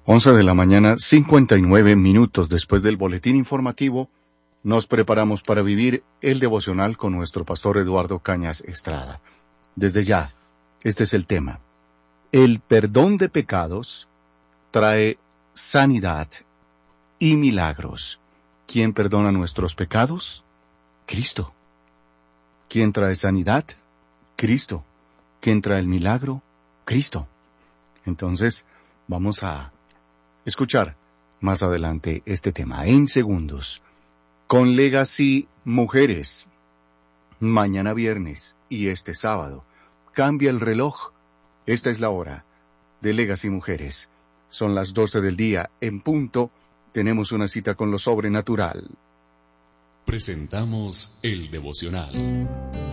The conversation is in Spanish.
11 de la mañana, 59 minutos después del boletín informativo, nos preparamos para vivir el devocional con nuestro pastor Eduardo Cañas Estrada. Desde ya, este es el tema. El perdón de pecados trae sanidad y milagros. ¿Quién perdona nuestros pecados? Cristo. ¿Quién trae sanidad? Cristo. ¿Quién trae el milagro? Cristo. Entonces, vamos a escuchar más adelante este tema en segundos. Con Legacy Mujeres, mañana viernes y este sábado, cambia el reloj. Esta es la hora de Legacy Mujeres. Son las 12 del día en punto. Tenemos una cita con lo sobrenatural. Presentamos el devocional.